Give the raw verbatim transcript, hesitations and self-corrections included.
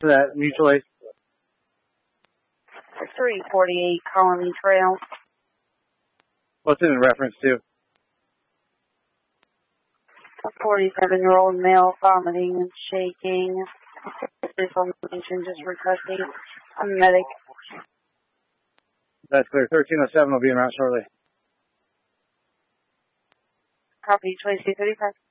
to that mutual aid. three forty-eight Colony Trail. What's it in reference to? A forty-seven-year-old male vomiting and shaking. Information just requesting a medic. That's clear. thirteen oh seven will be en route shortly. Copy twenty-two thirty-five.